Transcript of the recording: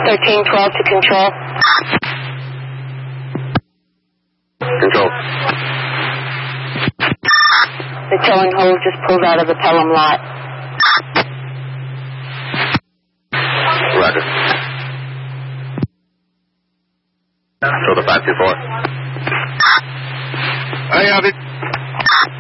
1312 to control. Control. The towing hose just pulled out of the Pelham lot. Roger. Show the 524. I have it.